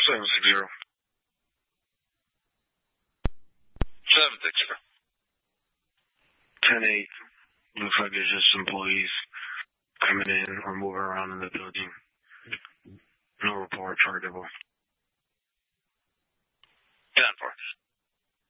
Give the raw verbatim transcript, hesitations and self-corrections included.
seven six zero. seven six zero. ten eight. Looks like it's just employees coming in or moving around in the building. No report, chargeable.